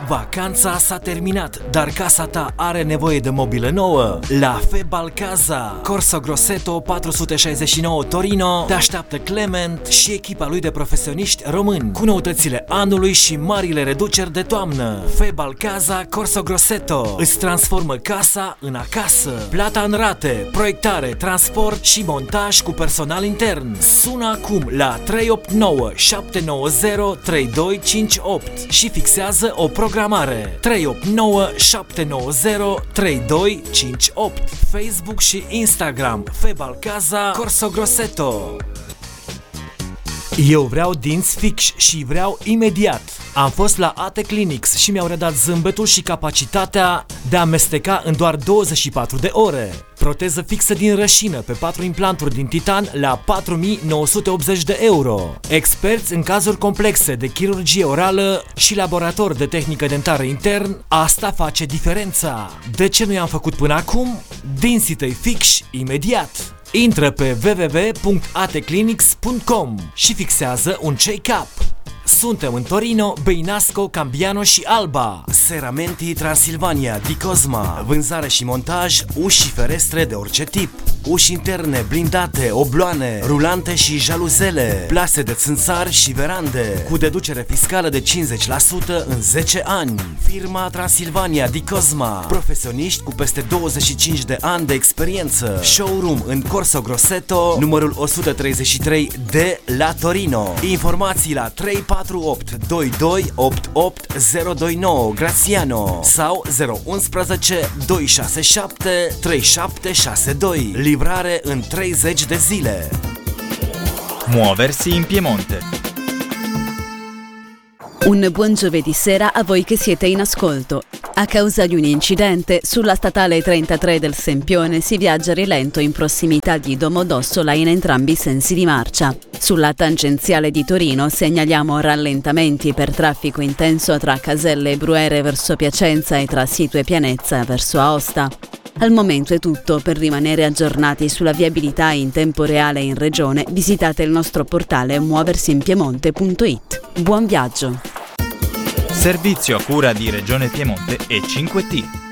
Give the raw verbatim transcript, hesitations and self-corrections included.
Vacanța s-a terminat, dar casa ta are nevoie de mobilă nouă? La Febalcasa, Corso Grosseto patru sute șaizeci și nouă Torino, te așteaptă Clement și echipa lui de profesioniști români, cu noutățile anului și marile reduceri de toamnă. Febalcasa, Corso Grosseto îți transformă casa în acasă. Plata în rate, proiectare, transport și montaj cu personal intern. Sună acum la trei opt nouă șapte nouă zero trei doi cinci opt și fixează o programare. trei opt nouă șapte nouă zero trei doi cinci opt. Facebook și Instagram Febalcasa Corso Grosseto. Eu vreau dinți fix și vreau imediat. Am fost la A T Clinics și mi-au redat zâmbetul și capacitatea de a amesteca în doar douăzeci și patru de ore. Proteză fixă din rășină pe patru implanturi din titan la patru mii nouă sute optzeci de euro. Experți în cazuri complexe de chirurgie orală și laborator de tehnică dentară intern, asta face diferența. De ce nu i-am făcut până acum? Dinții tăi fix imediat. Intră pe w w w punct a t clinics punct com și fixează un check-up. Suntem în Torino, Beinasco, Cambiano și Alba. Serramenti Transilvania di Cosma. Vânzare și montaj, uși și ferestre de orice tip. Uși interne, blindate, obloane, rulante și jaluzele. Plase de țânțari și verande. Cu deducere fiscală de cincizeci la sută în zece ani. Firma Transilvania di Cosma. Profesioniști cu peste douăzeci și cinci de ani de experiență. Showroom în Corso Grosseto, numărul o sută treizeci și trei D la Torino. Informații la trei patru opt doi doi opt opt zero doi nouă Graziano sau zero unu unu doi șase șapte trei șapte șase doi. Livrare în treizeci de zile. Muoversi in Piemonte. Un buon giovedì sera a voi che siete in ascolto. A causa di un incidente, sulla statale trentatré del Sempione si viaggia a rilento in prossimità di Domodossola in entrambi i sensi di marcia. Sulla tangenziale di Torino segnaliamo rallentamenti per traffico intenso tra Caselle e Bruere verso Piacenza e tra Situ e Pianezza verso Aosta. Al momento è tutto. Per rimanere aggiornati sulla viabilità in tempo reale in regione, visitate il nostro portale muoversinpiemonte punto it. Buon viaggio! Servizio a cura di Regione Piemonte e cinque T.